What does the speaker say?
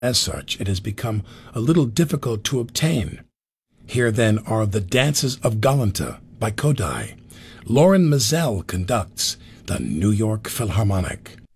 As such, it has become a little difficult to obtain. Here then are the Dances of Galanta by Kodály. Lorin Maazel conducts the New York Philharmonic.